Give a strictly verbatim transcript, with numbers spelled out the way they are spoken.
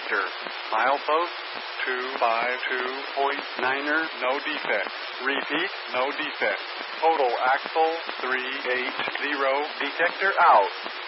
detector. Milepost two five two point niner, no defect. Repeat, no defect. Total axle three eight zero, detector out.